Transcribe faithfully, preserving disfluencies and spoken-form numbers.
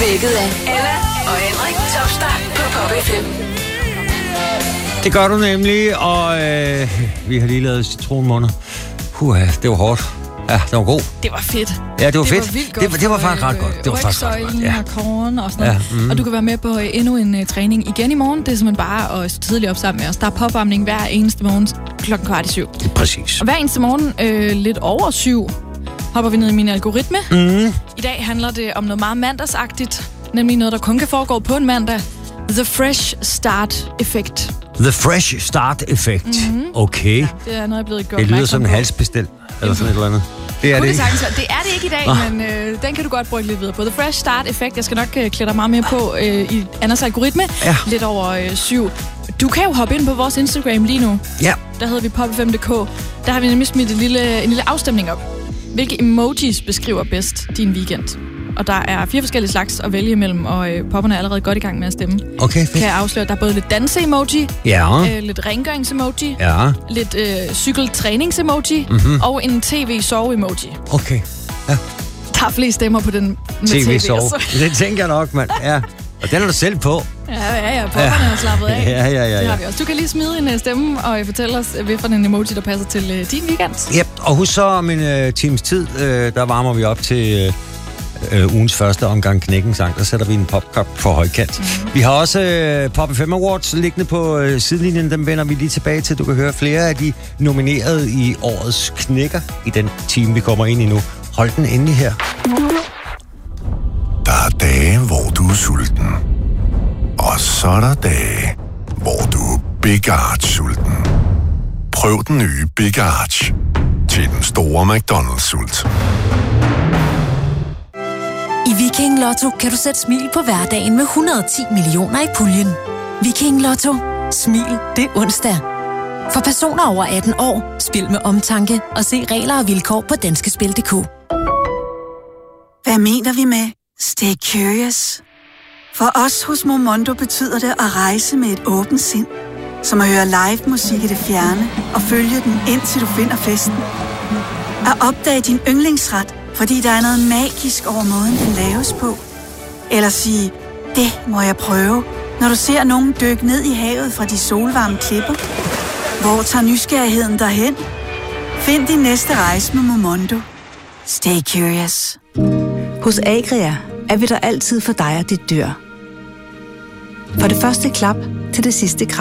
Dækket af Ella og Henrik Topstar på Pop F M. Det gør du nemlig, og øh, vi har lige lavet citronmåneder. Puh, det var hårdt. Ja, det var god. Det var fedt. Ja, det var fedt. Det var, vildt godt det, var, det var faktisk ret godt. Det var faktisk ret godt. Ja. Og korn og sådan noget. Ja, mm. Og du kan være med på endnu en uh, træning igen i morgen. Det er simpelthen bare at stå tidligt op sammen med os. Der er popvarmning hver eneste morgen klokken kvart i syv. Præcis. Og hver eneste morgen øh, lidt over syv hopper vi ned i min algoritme. Mm. I dag handler det om noget meget mandagsagtigt. Nemlig noget, der kun kan foregå på en mandag. The Fresh Start Effect. The Fresh Start Effect. Mm-hmm. Okay. Ja, det er noget, jeg er blevet gjort. Det lyder som en halsbestil, eller sådan et eller andet. Det er det ikke. Det, det er det ikke i dag, ah. men øh, den kan du godt bruge lidt videre på. The Fresh Start Effect. Jeg skal nok øh, klæde dig meget mere på øh, i Anders algoritme. Ja. Lidt over øh, syv. Du kan jo hoppe ind på vores Instagram lige nu. Ja. Der hedder vi pop f m punktum d k. Der har vi nemlig smidt en lille, en lille afstemning op. Hvilke emojis beskriver bedst din weekend? Og der er fire forskellige slags at vælge imellem, og øh, popperne er allerede godt i gang med at stemme. Okay, fedt. Kan jeg afsløre, der er både lidt danse-emoji, ja. øh, lidt rengørings-emoji, ja. lidt øh, cykeltrænings-emoji, mm-hmm. og en tv-sove-emoji. Okay, ja. Der er flere stemmer på den med tv-sove. tv. Det tænker jeg nok, mand. Ja. Og den er du selv på. Ja, ja, ja. Popperne ja. er slappet af. Ja, ja, ja, ja. Det har vi også. Du kan lige smide en uh, stemme og uh, fortælle os, hvilken en emoji, der passer til uh, din weekend. Yep, og husk så om en uh, times tid, uh, der varmer vi op til uh, uh, ugens første omgang Knækken-sang. Der sætter vi en popkop for højkant. Mm-hmm. Vi har også uh, Pop F M Awards liggende på uh, sidelinjen. Dem vender vi lige tilbage til. Du kan høre flere af de nominerede i årets knækker i den time, vi kommer ind i nu. Hold den endelig her. Der er dage, hvor du er sulten. Og så er der dage, hvor du er Big Arch-sulten. Prøv den nye Big Arch til den store McDonald's-sult. I Viking Lotto kan du sætte smil på hverdagen med et hundrede og ti millioner i puljen. Viking Lotto. Smil det onsdag. For personer over atten år, spil med omtanke og se regler og vilkår på danskespil punktum d k. Hvad mener vi med stay curious? For os hos Momondo betyder det at rejse med et åbent sind, som at høre live musik i det fjerne og følge den indtil du finder festen. At opdage din yndlingsret, fordi der er noget magisk over måden, den laves på. Eller sige, det må jeg prøve, når du ser nogen dykke ned i havet fra de solvarme klipper. Hvor tager nysgerrigheden derhen? Find din næste rejse med Momondo. Stay curious. Hos Agria er vi der altid for dig og dit dyr. For det første klap til det sidste kram.